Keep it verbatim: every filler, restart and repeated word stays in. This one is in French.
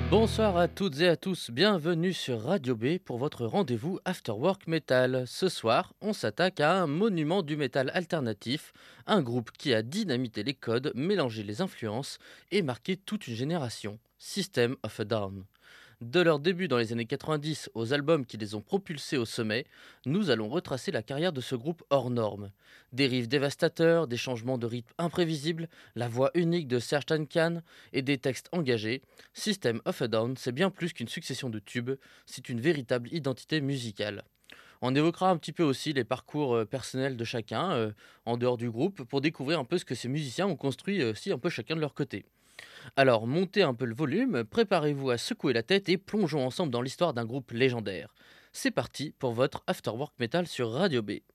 Bonsoir à toutes et à tous, bienvenue sur Radio B pour votre rendez-vous After Work Metal. Ce soir, on s'attaque à un monument du métal alternatif, un groupe qui a dynamité les codes, mélangé les influences et marqué toute une génération, System of a Down. De leur début dans les années quatre-vingt-dix aux albums qui les ont propulsés au sommet, nous allons retracer la carrière de ce groupe hors norme. Des riffs dévastateurs, des changements de rythme imprévisibles, la voix unique de Serj Tankian et des textes engagés, System of a Down, c'est bien plus qu'une succession de tubes, c'est une véritable identité musicale. On évoquera un petit peu aussi les parcours euh, personnels de chacun, euh, en dehors du groupe, pour découvrir un peu ce que ces musiciens ont construit euh, aussi un peu chacun de leur côté. Alors montez un peu le volume, préparez-vous à secouer la tête et plongeons ensemble dans l'histoire d'un groupe légendaire. C'est parti pour votre After Work Metal sur Radio B.